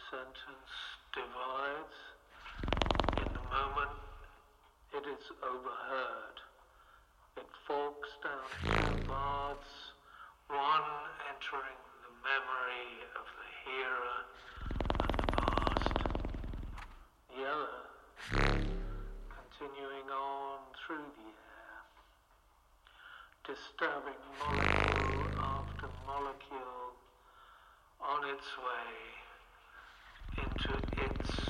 sentence divides. In the moment, it is overheard. It forks down two paths, one entering the memory of the hearer and the past, the other continuing on through the air, disturbing molecule after molecule on its way into its